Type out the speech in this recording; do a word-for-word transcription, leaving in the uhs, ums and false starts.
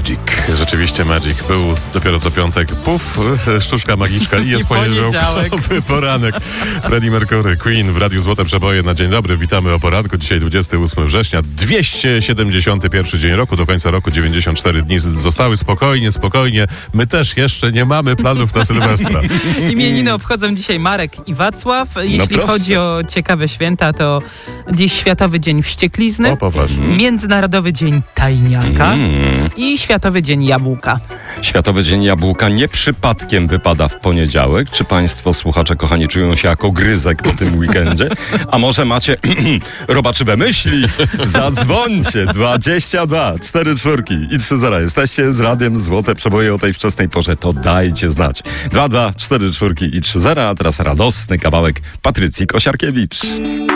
Magic. Rzeczywiście Magic. Był dopiero co piątek. Puf, sztuczka magiczka i jest poniedziałkowy poranek. Freddie Mercury, Queen w Radiu Złote Przeboje na dzień dobry. Witamy o poranku. Dzisiaj dwudziestego ósmego września. dwieście siedemdziesiąty pierwszy dzień roku. Do końca roku dziewięćdziesiąt cztery dni zostały. Spokojnie, spokojnie. My też jeszcze nie mamy planów na Sylwestra. Imieniny obchodzą dzisiaj Marek i Wacław. Jeśli no chodzi o ciekawe święta, to dziś Światowy Dzień Wścieklizny, O, popatrz. Międzynarodowy Dzień Tajniaka Mm. i Światowy Dzień Jabłka. Światowy Dzień Jabłka nie przypadkiem wypada w poniedziałek. Czy państwo, słuchacze kochani, czują się jako gryzek po tym weekendzie? A może macie robaczywe myśli? Zadzwońcie. dwadzieścia dwa, cztery czwórki i trzy zera. Jesteście z Radiem Złote Przeboje o tej wczesnej porze. To dajcie znać. dwa dwa, cztery czwórki i trzy zera. A teraz radosny kawałek Patrycji Kosiarkiewicz.